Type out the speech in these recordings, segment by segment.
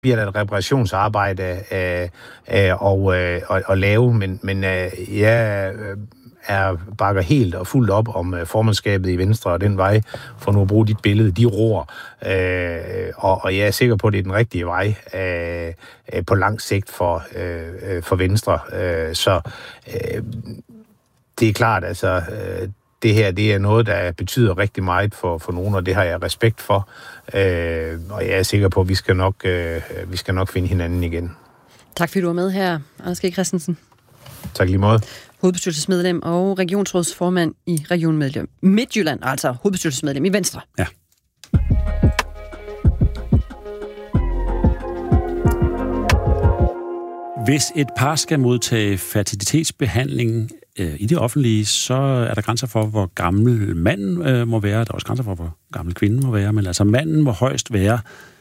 bliver der et reparationsarbejde at lave, men jeg bakker helt og fuldt op om formandskabet i Venstre og den vej, for nu at bruge dit billede, de roer. Og jeg er sikker på, at det er den rigtige vej på lang sigt for Venstre. Så det er klart, altså det her, det er noget, der betyder rigtig meget for nogen, og det har jeg respekt for. Og jeg er sikker på, at vi skal nok finde hinanden igen. Tak fordi du var med her, Anders G. Christensen. Tak lige måde. Hovedbestyrelsesmedlem og regionsrådsformand i Region Midtjylland, altså hovedbestyrelsesmedlem i Venstre. Ja. Hvis et par skal modtage fertilitetsbehandling i det offentlige, så er der grænser for, hvor gammel manden må være. Der er også grænser for, hvor gammel kvinden må være. Men altså manden må højst være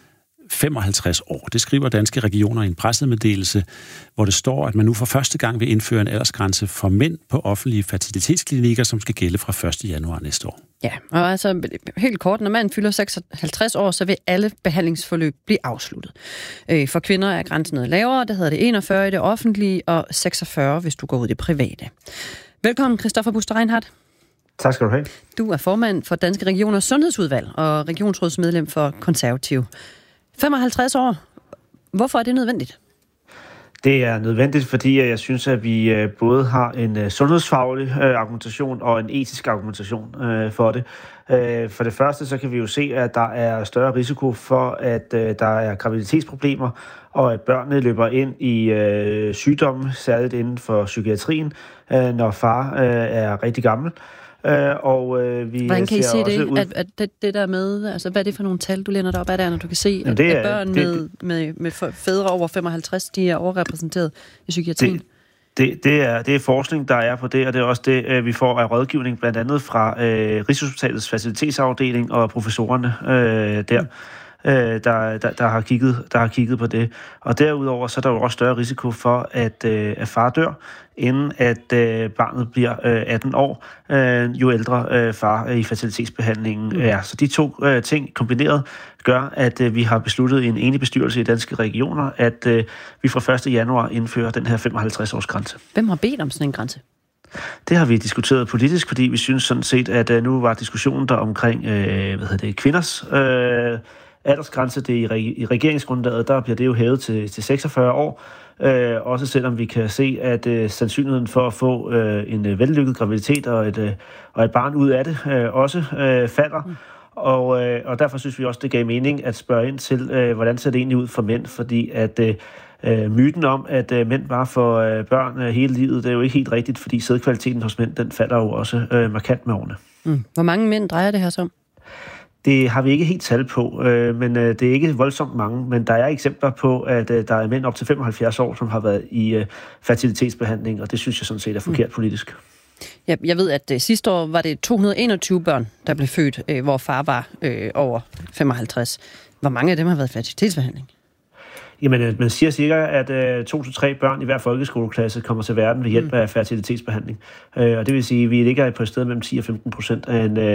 55 år. Det skriver Danske Regioner i en pressemeddelelse, hvor det står, at man nu for første gang vil indføre en aldersgrænse for mænd på offentlige fertilitetsklinikker, som skal gælde fra 1. januar næste år. Ja, og altså helt kort, når manden fylder 56 år, så vil alle behandlingsforløb blive afsluttet. For kvinder er grænsen noget lavere, det hedder det 41 i det offentlige, og 46, hvis du går ud i det private. Velkommen, Christoffer Buster Reinhardt. Tak skal du have. Du er formand for Danske Regioners Sundhedsudvalg og regionsrådsmedlem for Konservativ. 55 år. Hvorfor er det nødvendigt? Det er nødvendigt, fordi jeg synes, at vi både har en sundhedsfaglig argumentation og en etisk argumentation for det. For det første, så kan vi jo se, at der er større risiko for, at der er graviditetsproblemer, og at børnene løber ind i sygdomme, særligt inden for psykiatrien, når far er rigtig gammel. Hvordan kan I se det? At det der med, altså hvad er det for nogle tal, du læner dig op af der, når du kan se, at børn med fædre over 55, de er overrepræsenteret i psykiatrien? Det er forskning, der er på det, og det er også det, vi får af rådgivning, blandt andet fra Rigshospitalets facilitetsafdeling og professorerne der. Der har kigget på det. Og derudover så er der jo også større risiko for, at far dør, inden at barnet bliver 18 år, jo ældre far i fertilitetsbehandlingen er. Så de to ting kombineret gør, at vi har besluttet i en enig bestyrelse i Danske Regioner, at vi fra 1. januar indfører den her 55-års grænse. Hvem har bedt om sådan en grænse? Det har vi diskuteret politisk, fordi vi synes sådan set, at nu var diskussionen der omkring kvinders aldersgrænse. Det i regeringsgrundlaget, der bliver det jo hævet til 46 år. Også selvom vi kan se, at sandsynligheden for at få en vellykket graviditet og et barn ud af det også falder. Og derfor synes vi også, det gav mening at spørge ind til, hvordan ser det egentlig ud for mænd, fordi at myten om, at mænd bare får børn hele livet, det er jo ikke helt rigtigt, fordi sædkvaliteten hos mænd, den falder jo også markant med årene. Hvor mange mænd drejer det her som? Det har vi ikke helt tal på, men det er ikke voldsomt mange. Men der er eksempler på, at der er mænd op til 75 år, som har været i fertilitetsbehandling, og det synes jeg sådan set er forkert politisk. Jeg ved, at sidste år var det 221 børn, der blev født, hvor far var over 55. Hvor mange af dem har været i fertilitetsbehandling? Jamen, man siger cirka, at 2-3 børn i hver folkeskoleklasse kommer til verden ved hjælp af fertilitetsbehandling. Og det vil sige, at vi ligger på et sted mellem 10 og 15%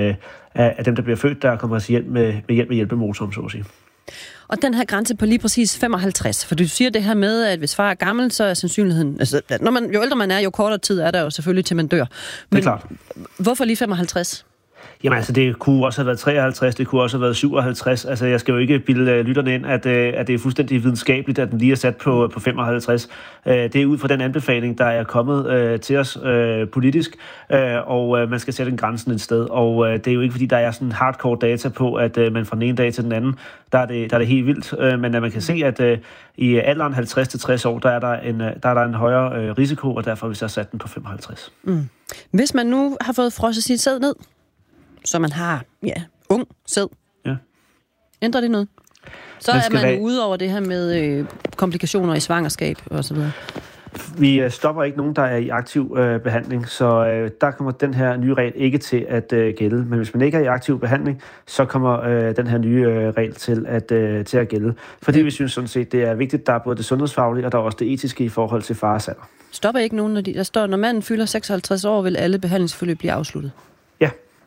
af dem, der bliver født, der kommer til hjælp med hjælpemotoren, så at sige. Og den her grænse på lige præcis 55, for du siger det her med, at hvis far er gammel, så er sandsynligheden... Altså, jo ældre man er, jo kortere tid er der jo selvfølgelig til man dør. Men det er klart. Hvorfor lige 55? Jamen altså, det kunne også have været 53, det kunne også have været 57. Altså, jeg skal jo ikke bilde lytterne ind, at det er fuldstændig videnskabeligt, at den lige er sat på 55. Det er ud fra den anbefaling, der er kommet til os politisk, og man skal sætte en grænsen et sted. Og det er jo ikke, fordi der er sådan hardcore data på, at man fra den ene dag til den anden, der er det helt vildt. Men at man kan se, at i alderen 50-60 år, der er der en højere risiko, og derfor har vi så sat den på 55. Hvis man nu har fået frosset sit sæd ned, så man har, ung sæd. Ja. Ændrer det noget? Så er man ude over det her med komplikationer i svangerskab og så videre. Vi stopper ikke nogen, der er i aktiv behandling, så der kommer den her nye regel ikke til at gælde. Men hvis man ikke er i aktiv behandling, så kommer den her nye regel til at gælde. Fordi vi synes sådan set, det er vigtigt, der er både det sundhedsfaglige, og der er også det etiske i forhold til fars alder. Stopper ikke nogen, der står, når manden fylder 56 år, vil alle behandlingsforløb blive afsluttet?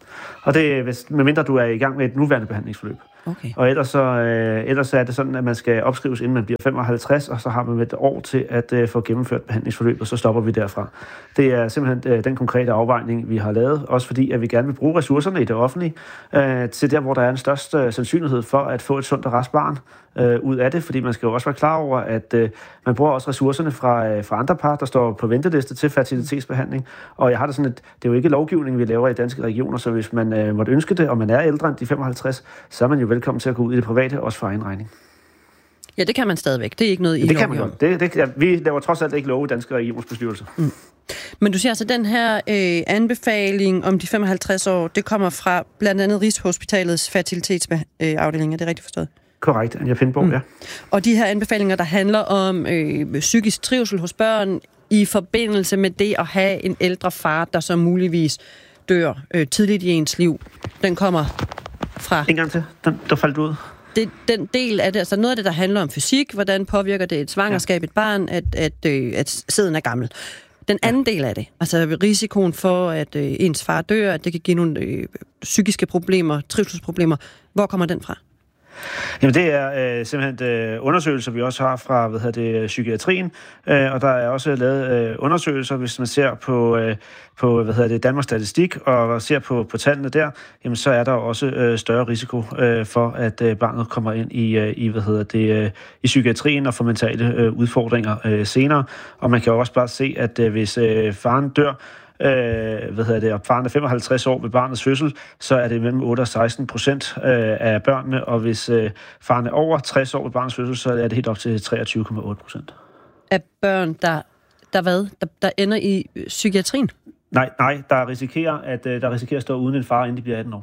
Og det er, medmindre du er i gang med et nuværende behandlingsforløb. Okay. Og ellers er det sådan, at man skal opskrives, inden man bliver 55, og så har man et år til at få gennemført behandlingsforløb, og så stopper vi derfra. Det er simpelthen den konkrete afvejning, vi har lavet, også fordi, at vi gerne vil bruge ressourcerne i det offentlige til der, hvor der er en størst sandsynlighed for at få et sundt og rask barn ud af det, fordi man skal jo også være klar over, at man bruger også ressourcerne fra andre par, der står på venteliste til fertilitetsbehandling, og jeg har det sådan, at det er jo ikke lovgivning, vi laver i danske regioner, så hvis man måtte ønske det, og man er ældre end de 55, så er man jo velkommen til at gå ud i det private, også for egen regning. Ja, det kan man stadigvæk. Det er ikke noget, I det kan man godt. Vi laver trods alt ikke lov i danske regionsbestyrelser. Mm. Men du siger altså, at den her anbefaling om de 55 år, det kommer fra blandt andet Rigshospitalets fertilitetsafdeling. Er det rigtigt forstået? Korrekt, Anja Pindborg, ja. Og de her anbefalinger, der handler om psykisk trivsel hos børn i forbindelse med det at have en ældre far, der så muligvis dør tidligt i ens liv, den kommer fra... En gang til. Der faldt ud. Den del af det, altså noget af det, der handler om fysik, hvordan påvirker det et svangerskab, et barn, at sæden er gammel. Den anden del af det, altså risikoen for, at ens far dør, at det kan give nogle psykiske problemer, trivselsproblemer, hvor kommer den fra? Jamen det er simpelthen undersøgelser, vi også har fra psykiatrien, og der er også lavet undersøgelser, hvis man ser på Danmarks Statistik og ser på tallene der, jamen så er der også større risiko for, at barnet kommer ind i psykiatrien og får mentale udfordringer senere. Og man kan jo også bare se, at hvis faren dør, og faren er 55 år ved barnets fødsel, så er det mellem 8 og 16% af børnene, og hvis faren er over 60 år ved barnets fødsel, så er det helt op til 23,8%. Af børn, der ender i psykiatrien? Nej, der risikerer at stå uden en far, inden de bliver 18 år.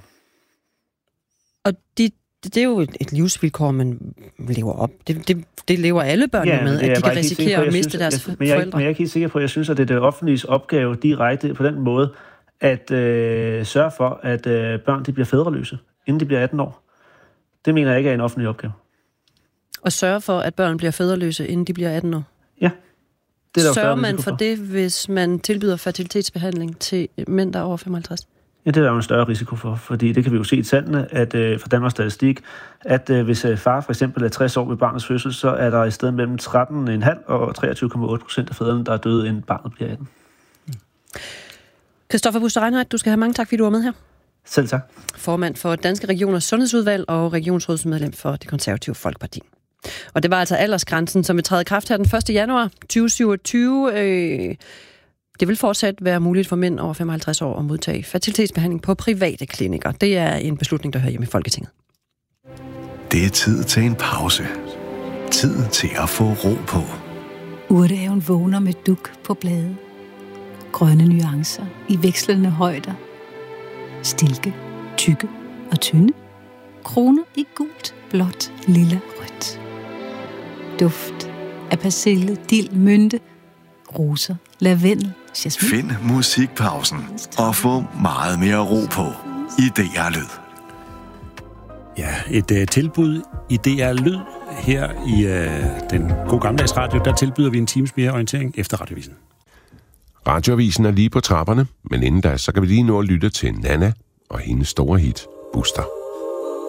Og det er jo et livsvilkår, man lever op. Det lever alle børn med, at de kan risikere at miste deres forældre. Men jeg er ikke helt sikker på, at jeg synes, at det er det offentliges opgave direkte på den måde, at sørge for, at børn de bliver fædreløse, inden de bliver 18 år. Det mener jeg ikke er en offentlig opgave. Og sørge for, at børn bliver fædreløse, inden de bliver 18 år? Ja. Det er sørger man for det, hvis man tilbyder fertilitetsbehandling til mænd, der er over 55? Ja, det er der jo en større risiko for, fordi det kan vi jo se i tallene, at fra Danmarks Statistik, at hvis far for eksempel er 60 år ved barnets fødsel, så er der i stedet mellem 13,5 og 23,8% af fædrene, der er døde, inden barnet bliver 18. Christoffer Buster Reinhardt, du skal have mange tak, fordi du var med her. Selv tak. Formand for Danske Regioners Sundhedsudvalg og regionsrådsmedlem for Det Konservative Folkeparti. Og det var altså aldersgrænsen, som vil træde i kraft her den 1. januar 2027. Det vil fortsat være muligt for mænd over 55 år at modtage fertilitetsbehandling på private klinikker. Det er en beslutning, der hører hjemme i Folketinget. Det er tid til en pause. Tid til at få ro på. Urtehaven vågner med dug på blade. Grønne nuancer i vekslende højder. Stilke, tykke og tynde. Kroner i gult, blåt, lilla, rødt. Duft af persille, dild, mynte, roser, lavendel, jasmin. Find musikpausen og få meget mere ro på i DR Lyd. Ja, et tilbud i DR Lyd her i den gode gammeldags radio. Der tilbyder vi en times mere orientering efter Radioavisen. Radioavisen er lige på trapperne, men inden da, så kan vi lige nå at lytte til Nana og hendes store hit, Buster.